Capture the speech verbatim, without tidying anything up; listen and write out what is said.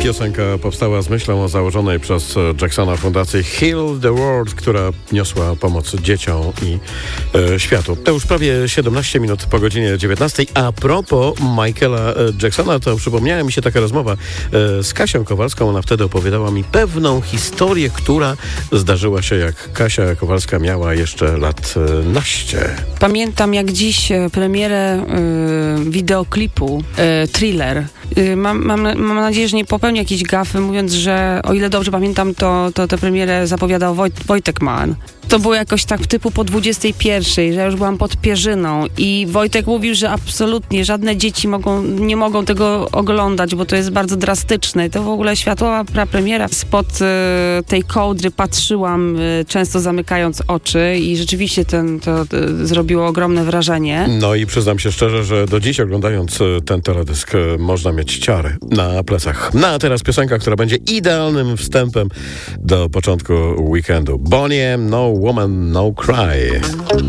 Piosenka powstała z myślą o założonej przez Jacksona fundacji Heal the World, która niosła pomoc dzieciom i e, światu. To już prawie siedemnaście minut po godzinie dziewiętnastej. A propos Michaela Jacksona, to przypomniała mi się taka rozmowa e, z Kasią Kowalską. Ona wtedy opowiadała mi pewną historię, która zdarzyła się, jak Kasia Kowalska miała jeszcze lat naście. Pamiętam jak dziś premierę y, wideoklipu y, Thriller. Y, mam, mam, mam nadzieję, że nie popełnię jakiejś gafy, mówiąc, że o ile dobrze pamiętam, to, to tę premierę zapowiadał Wojt, Wojtek Mann. To było jakoś tak typu po dwudziestej pierwszej, że ja już byłam pod Pierzyną i Wojtek mówił, że absolutnie żadne dzieci mogą, nie mogą tego oglądać, bo to jest bardzo drastyczne. I to w ogóle światłowa premiera. Spod y, tej kołdry patrzyłam, y, często zamykając oczy i rzeczywiście ten, to y, zrobiło ogromne wrażenie. No i przyznam się szczerze, że do dziś oglądając ten teledysk można mieć ciary na plecach. No a teraz piosenka, która będzie idealnym wstępem do początku weekendu. Bonnie M, No Woman, No Cry.